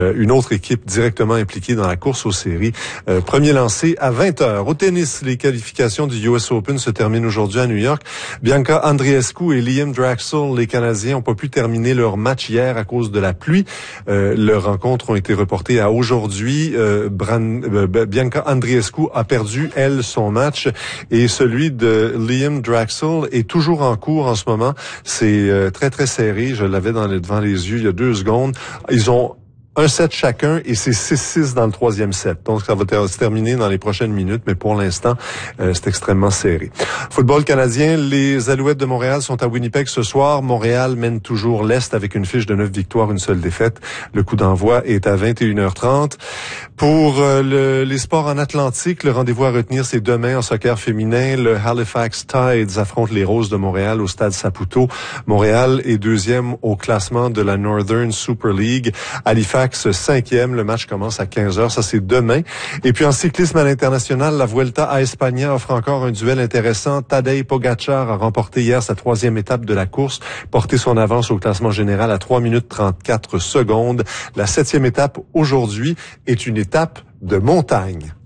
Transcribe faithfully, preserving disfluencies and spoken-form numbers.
Une autre équipe directement impliquée dans la course aux séries. Euh, premier lancé à vingt heures. Au tennis, les qualifications du U S Open se terminent aujourd'hui à New York. Bianca Andreescu et Liam Draxl, les Canadiens, n'ont pas pu terminer leur match hier à cause de la pluie. Euh, leurs rencontres ont été reportées à aujourd'hui. Euh, Bran, euh, Bianca Andreescu a perdu, elle, son match. Et celui de Liam Draxl est toujours en cours en ce moment. C'est euh, très, très serré. Je l'avais dans les, devant les yeux il y a deux secondes. Ils ont un set chacun et c'est six six dans le troisième set. Donc, ça va ter- se terminer dans les prochaines minutes, mais pour l'instant, euh, c'est extrêmement serré. Football canadien, les Alouettes de Montréal sont à Winnipeg ce soir. Montréal mène toujours l'Est avec une fiche de neuf victoires, une seule défaite. Le coup d'envoi est à vingt et une heures trente. Pour euh, le, les sports en Atlantique, le rendez-vous à retenir, c'est demain en soccer féminin. Le Halifax Tides affronte les Roses de Montréal au stade Saputo. Montréal est deuxième au classement de la Northern Super League. Halifax cinquième, le match commence à quinze heures, ça c'est demain. Et puis en cyclisme à l'international, la Vuelta a España offre encore un duel intéressant. Tadej Pogacar a remporté hier sa troisième étape de la course, porté son avance au classement général à trois minutes trente-quatre secondes. La septième étape aujourd'hui est une étape de montagne.